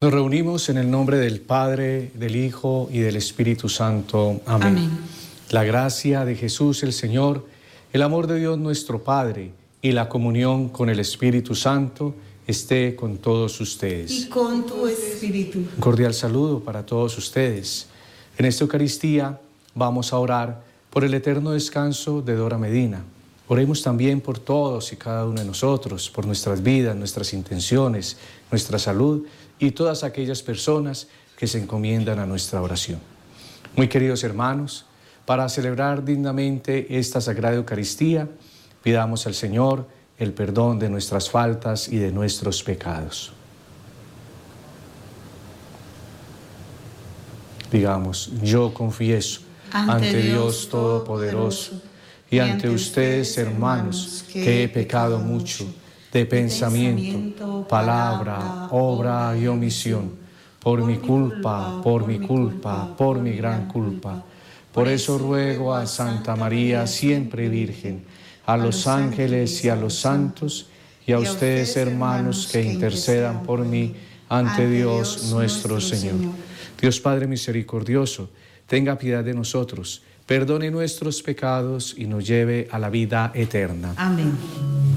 Nos reunimos en el nombre del Padre, del Hijo y del Espíritu Santo. Amén. Amén. La gracia de Jesús el Señor, el amor de Dios nuestro Padre y la comunión con el Espíritu Santo esté con todos ustedes. Y con tu espíritu. Un cordial saludo para todos ustedes. En esta Eucaristía vamos a orar por el eterno descanso de Dora Medina. Oremos también por todos y cada uno de nosotros, por nuestras vidas, nuestras intenciones, nuestra salud y todas aquellas personas que se encomiendan a nuestra oración. Muy queridos hermanos, para celebrar dignamente esta Sagrada Eucaristía, pidamos al Señor el perdón de nuestras faltas y de nuestros pecados. Digamos, yo confieso ante Dios Todopoderoso y ante ustedes, hermanos, que he pecado mucho de pensamiento, palabra, obra y omisión, por mi culpa, por mi gran culpa. Por eso ruego a Santa María, siempre Virgen, a los ángeles y a los santos, y a ustedes, hermanos, que intercedan por mí ante Dios nuestro Señor. Dios Padre misericordioso, tenga piedad de nosotros, perdone nuestros pecados y nos lleve a la vida eterna. Amén.